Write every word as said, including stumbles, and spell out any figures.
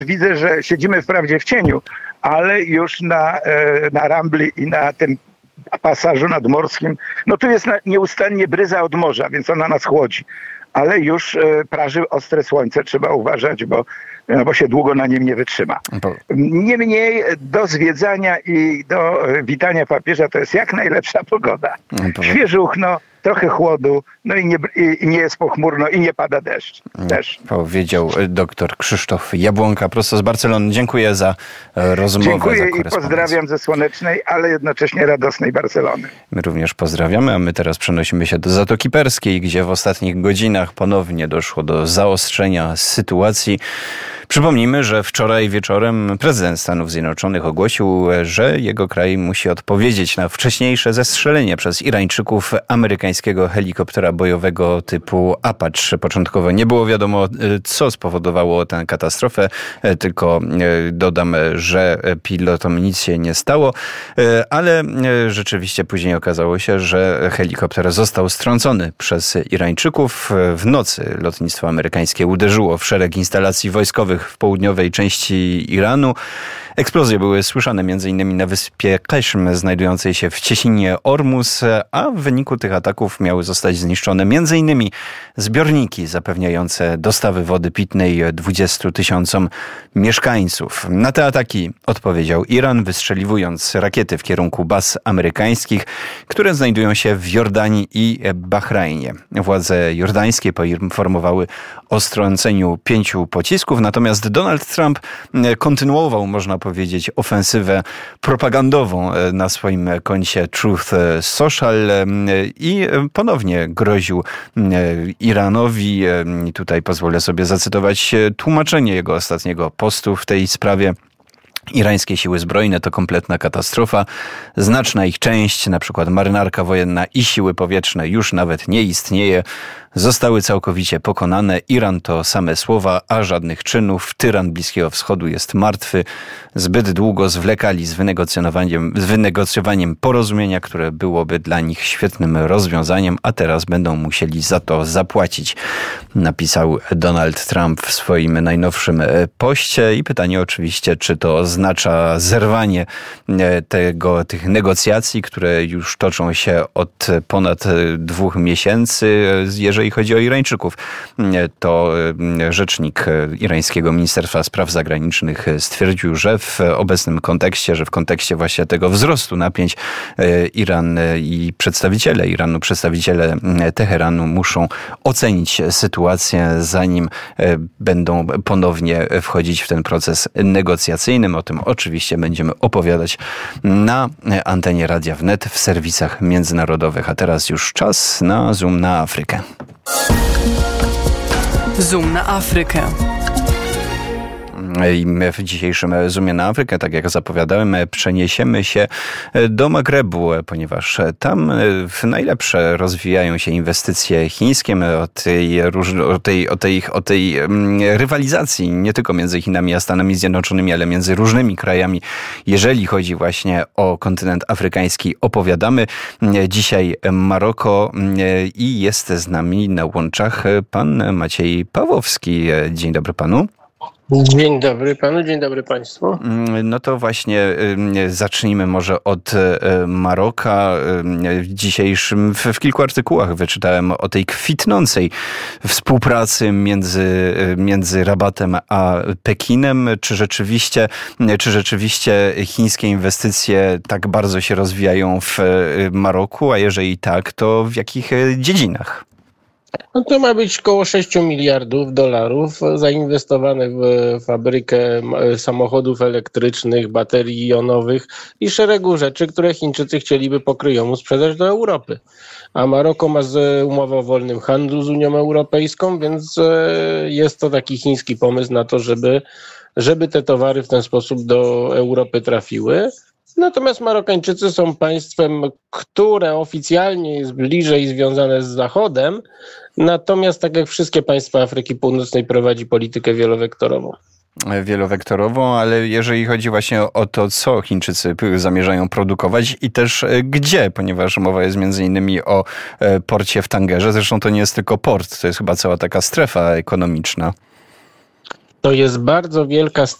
widzę, że siedzimy wprawdzie w cieniu, ale już na, na Rambli i na tym pasażu nadmorskim, no tu jest nieustannie bryza od morza, więc ona nas chłodzi. Ale już praży ostre słońce, trzeba uważać, bo, no bo się długo na nim nie wytrzyma. Niemniej do zwiedzania i do witania papieża to jest jak najlepsza pogoda. Świeżuchno, trochę chłodu, no i nie, i nie jest pochmurno i nie pada deszcz. Też. Powiedział dr Krzysztof Jabłonka prosto z Barcelony. Dziękuję za rozmowę. Dziękuję i pozdrawiam ze słonecznej, ale jednocześnie radosnej Barcelony. My również pozdrawiamy, a my teraz przenosimy się do Zatoki Perskiej, gdzie w ostatnich godzinach ponownie doszło do zaostrzenia sytuacji. Przypomnijmy, że wczoraj wieczorem prezydent Stanów Zjednoczonych ogłosił, że jego kraj musi odpowiedzieć na wcześniejsze zestrzelenie przez Irańczyków amerykańskiego helikoptera bojowego typu Apache. Początkowo nie było wiadomo, co spowodowało tę katastrofę, tylko dodam, że pilotom nic się nie stało, ale rzeczywiście później okazało się, że helikopter został strącony przez Irańczyków. W nocy lotnictwo amerykańskie uderzyło w szereg instalacji wojskowych w południowej części Iranu. Eksplozje były słyszane m.in. na wyspie Qeshm, znajdującej się w cieśninie Ormus, a w wyniku tych ataków miały zostać zniszczone m.in. zbiorniki zapewniające dostawy wody pitnej dwudziestu tysiącom mieszkańców. Na te ataki odpowiedział Iran, wystrzeliwując rakiety w kierunku baz amerykańskich, które znajdują się w Jordanii i Bahrajnie. Władze jordańskie poinformowały o strąceniu pięciu pocisków, natomiast Donald Trump kontynuował, można powiedzieć, ofensywę propagandową na swoim koncie Truth Social i ponownie groził Iranowi. Tutaj pozwolę sobie zacytować tłumaczenie jego ostatniego postu w tej sprawie. Irańskie siły zbrojne to kompletna katastrofa. Znaczna ich część, na przykład marynarka wojenna i siły powietrzne, już nawet nie istnieje. Zostały całkowicie pokonane. Iran to same słowa, a żadnych czynów. Tyran Bliskiego Wschodu jest martwy. Zbyt długo zwlekali z wynegocjowaniem, z wynegocjowaniem porozumienia, które byłoby dla nich świetnym rozwiązaniem, a teraz będą musieli za to zapłacić, napisał Donald Trump w swoim najnowszym poście. I pytanie oczywiście, czy to oznacza zerwanie tego, tych negocjacji, które już toczą się od ponad dwóch miesięcy, jeżeli chodzi o Irańczyków. To rzecznik irańskiego Ministerstwa Spraw Zagranicznych stwierdził, że w obecnym kontekście, że w kontekście właśnie tego wzrostu napięć Iran i przedstawiciele Iranu, przedstawiciele Teheranu muszą ocenić sytuację, zanim będą ponownie wchodzić w ten proces negocjacyjny. O tym oczywiście będziemy opowiadać na antenie Radia Wnet w serwisach międzynarodowych. A teraz już czas na Zoom na Afrykę. Zoom na Afrykę. I w dzisiejszym Zoomie na Afrykę, tak jak zapowiadałem, przeniesiemy się do Magrebu, ponieważ tam w najlepsze rozwijają się inwestycje chińskie. O tej, o tej, o tej, o tej rywalizacji nie tylko między Chinami a Stanami Zjednoczonymi, ale między różnymi krajami, jeżeli chodzi właśnie o kontynent afrykański, opowiadamy. Dzisiaj Maroko i jest z nami na łączach pan Maciej Pawłowski. Dzień dobry panu. Dzień dobry panu, dzień dobry państwu. No to właśnie zacznijmy może od Maroka. W dzisiejszym, w kilku artykułach wyczytałem o tej kwitnącej współpracy między, między Rabatem a Pekinem. Czy rzeczywiście, czy rzeczywiście chińskie inwestycje tak bardzo się rozwijają w Maroku, a jeżeli tak, to w jakich dziedzinach? No to ma być około sześciu miliardów dolarów zainwestowane w fabrykę samochodów elektrycznych, baterii jonowych i szeregu rzeczy, które Chińczycy chcieliby pokryjomu sprzedać do Europy. A Maroko ma umowę o wolnym handlu z Unią Europejską, więc jest to taki chiński pomysł na to, żeby, żeby te towary w ten sposób do Europy trafiły. Natomiast Marokańczycy są państwem, które oficjalnie jest bliżej związane z Zachodem, natomiast tak jak wszystkie państwa Afryki Północnej prowadzi politykę wielowektorową. Wielowektorową, ale jeżeli chodzi właśnie o to, co Chińczycy zamierzają produkować i też gdzie, ponieważ mowa jest między innymi o porcie w Tangerze. Zresztą to nie jest tylko port, to jest chyba cała taka strefa ekonomiczna. To jest bardzo wielka